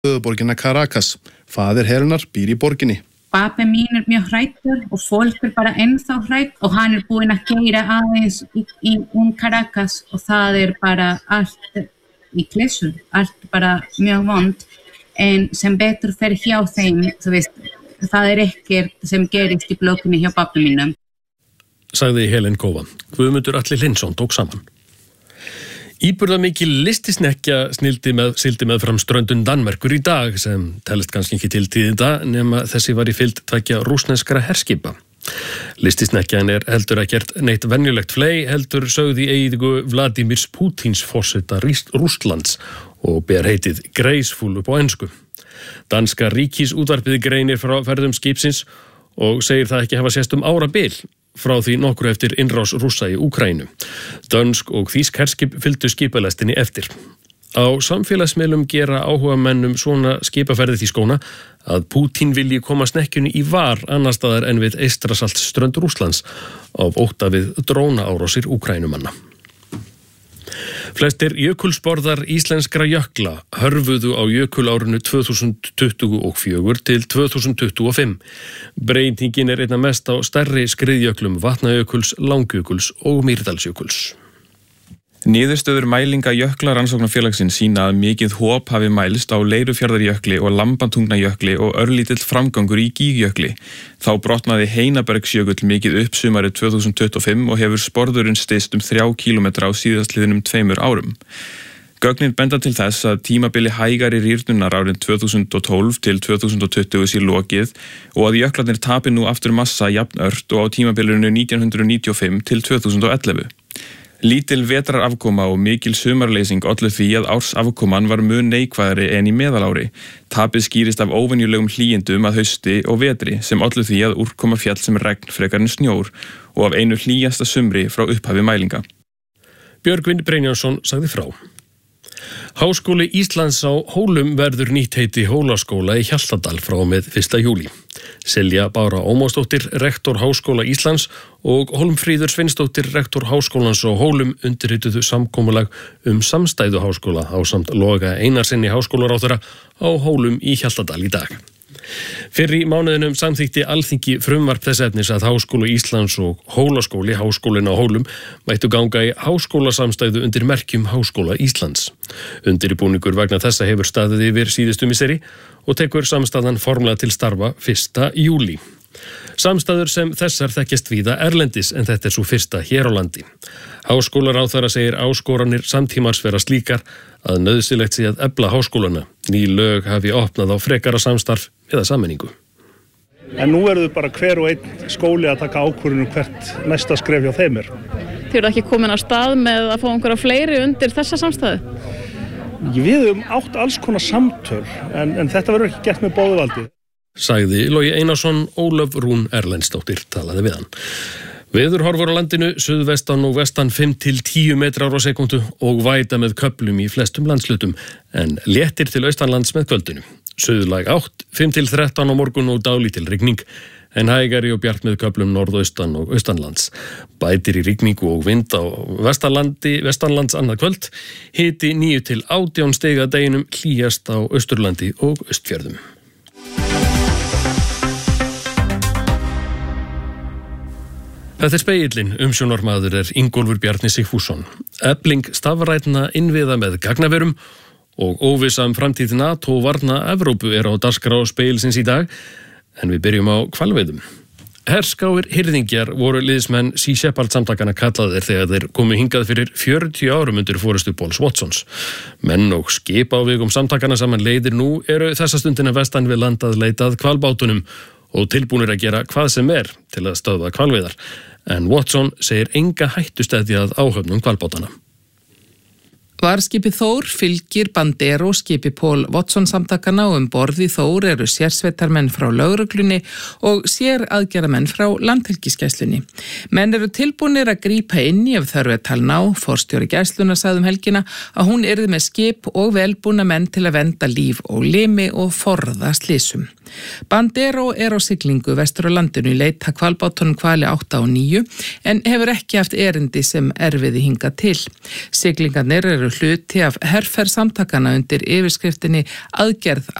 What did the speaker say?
höfuðborgina Caracas. Faðir Helenar býr í borginni. Pappi mín mjög hræddur og fólk bara ennþá hrætt og hann búinn að keyra aðeins í Caracas og það bara allt í klessu, allt bara mjög vond. En sem betur fer hjá þeim, þú veist, það ekkert sem gerist í blokkinni hjá pappa mínum. Sagði Helen Kova. Guðmundur Atli Lindsson tók saman. Íburðarmikil listisnekkja sildi með fram ströndum Danmerkur í dag sem telst kannski ekki til tíðinda nema þessi var í fylgd tveggja rússneskra herskipa. Listisnekkjan heldur ekkert neitt venjulegt fley, heldur sögð í eigu Vladimirs Pútins forseta Rússlands og ber heitið Graceful upp á ensku. Danska ríkisútvarpið greinir frá ferðum skipsins og segir það ekki hafa sést árabil frá því nokkru eftir innrás Rússa í Úkraínu. Dönsk og þýsk herskip fylgdu skipalestinni eftir. Á samfélagsmiðlum gera áhugamennum svona skipaferði því skóna að Pútín vilji koma snekkjunni í var annar staðar en við Eystrasaltsströnd Rússlands af ótta við drónaárásir Úkraínumanna. Flestir jökulsporðar íslenskra jökla hörfuðu á jökulárinu 2024 til 2025. Breytingin einna mest á stærri skriðjöklum Vatnajökuls, Langjökuls og Mýrdalsjökuls. Niðurstöður mælinga jöklarannsóknarfélagsins sýna að mikið hop hafi mælst á Leirufjarðarjökli og Lambatungnajökli og örlítill framgangur í Gígjökli. Þá brotnaði Heinabergsjökull mikið upp sumarið 2025 og hefur sporðurinn styst 3 kílómetra á síðastliðnum 2 árum. Gögnin benda til þess að tímabili hægari rýrnunar árin 2012 til 2020 sé lokið og að jöklarnir tapi nú aftur massa jafnört og á tímabilinu 1995 til 2011. Lítil vetrarafkoma og mikil sumarleysing ollu því að ársafkoman var mun neikvæðari en í meðalári. Tapið skýrist af óvenjulegum hlýindum að hausti og vetri sem ollu því að úrkoma fjall sem regn frekar en snjór og af einu hlýjasta sumri frá upphafi mælinga. Björgvin Brynjarsson sagði frá. Háskóli Íslands á Hólum verður nýtt heiti Hólaskóla í Hjaltadal frá með 1. júlí. Silja Bára Ómarsdóttir, rektor Háskóla Íslands og Hólmfríður Sveinsdóttir, rektor Háskólans á Hólum undirrituðu samkomulag samstæðu háskóla ásamt Loga Einarsinni háskólaráðherra á Hólum í Hjaltadal í dag. Fyrr í mánuðinum samþykkti Alþingi frumvarp þess efnis að Háskóla Íslands og Hólaskóli, Háskólinn á Hólum, mættu ganga í háskólasamstæðu undir merkjum Háskóla Íslands. Undirbúningur vegna þessa hefur staðið yfir síðustu misseri og tekur samstæðan formlega til starfa 1. júlí. Samstæður sem þessar þekkjast víða erlendis en þetta svo fyrsta hér á landi. Háskólaráðherra segir áskoranir samtímans vera slíkar að nauðsynlegt sé að efla háskólana. Ný lög hafi opnað á frekara samstarf eða sameiningu. En nú þau bara hver og einn skóli að taka ákvörðun hvert næsta skref hjá þeim Þið eru ekki komin á stað með að fá einhverja fleiri undir þessa samstæðu? Við höfum átt alls konar samtöl en þetta verður ekki gert með báðuvaldi. Sagði Logi Einarsson, Ólöf Rún Erlendsdóttir talaði við hann. Veðurhorfur á landinu, suðvestan og vestan 5 til 10 metrar á sekúndu og væta með köflum í flestum landslutum en léttir til austanlands með kvöldinu. Suðlæg 8, 5 til 13 á morgun og dálítil rigning en hægari og bjart með köflum norðaustan og austanlands. Bætir í rigningu og vind á vestanlands annað kvöld, hiti 9 til 18 stig að deginum, hlýjast á Austurlandi og Austfjörðum. Þetta Spegillinn, umsjónarmaður Ingólfur Bjarni Sigfússon. Efling stafrænna innviða með gagnaverum og óvissa framtíð NATO varna Evrópu á dagskrá Spegilsins í dag, en við byrjum á hvalveiðum. Herskáir hirðingjar voru liðsmenn Sea Shepherd samtakana kallaðir þegar þeir komu hingað fyrir 40 árum undir forystu Pauls Watsons. Menn og skip á vegum samtakana saman leiðir nú þessa stundina vestan við landað leitað hvalbátunum og tilbúnir að gera hvað sem til að stöðva hvalveiðar. En Watson segir enga hættustæði að áhöfnum hvalbátana. Varskipið Þór fylgir Bandero skipi Paul Watson samtakana og borði Þór eru sérsveitarmenn frá lögreglunni og séraðgerðamenn frá landhelgisgæslunni. Menn eru tilbúnir að grípa inn í ef þörf talin á. Forstjóri gæslunnar sagði helgina að hún yrði með skip og velbúna menn til að vernda líf og limi og forða slysum. Bandero á siglingu vestur á landinu í leit að hvalbátunum hvali 8 og 9 en hefur ekki haft erindi sem erfiði hingað til. Siglingarnir eru voru hluti af herferð samtakana undir yfirskriftinni aðgerð